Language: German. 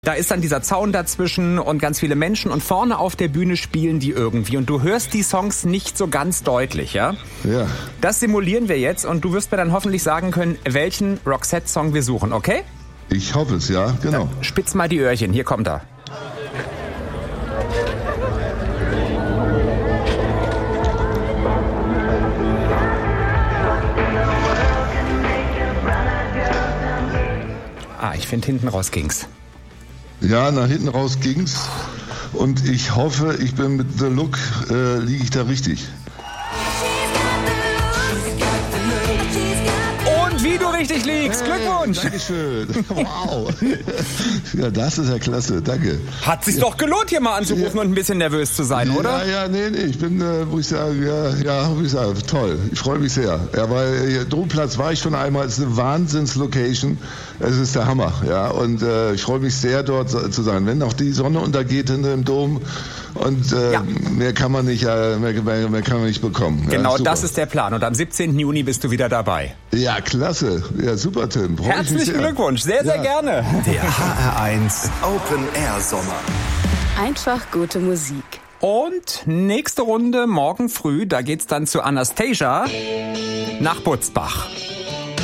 Da ist dann dieser Zaun dazwischen und ganz viele Menschen und vorne auf der Bühne spielen die irgendwie und du hörst die Songs nicht so ganz deutlich, ja? Ja. Das simulieren wir jetzt und du wirst mir dann hoffentlich sagen können, welchen Roxette-Song wir suchen, okay? Ich hoffe es, ja, genau. Dann spitz mal die Öhrchen, hier kommt er. Ich finde, hinten raus ging's. Ja, nach hinten raus ging's. Und ich hoffe, ich bin mit The Look, liege ich da richtig. Und wie du richtig liegst. Glückwunsch. Dankeschön. Wow. Ja, das ist ja klasse. Danke. Hat sich doch gelohnt, hier mal anzurufen und ein bisschen nervös zu sein, oder? Nee. Ich bin, muss ich sagen, toll. Ich freue mich sehr. Ja, weil Domplatz war ich schon einmal. Es ist eine Wahnsinns-Location. Es ist der Hammer. Ja, und ich freue mich sehr, dort zu sein. Wenn auch die Sonne untergeht im Dom. Und mehr kann man nicht, mehr kann man nicht bekommen. Genau, ja, das ist der Plan. Und am 17. Juni bist du wieder dabei. Ja, klasse. Ja, super, Tim. Herzlichen Glückwunsch. Sehr, sehr gerne. Der HR1 Open Air Sommer. Einfach gute Musik. Und nächste Runde morgen früh, da geht's dann zu Anastasia nach Butzbach.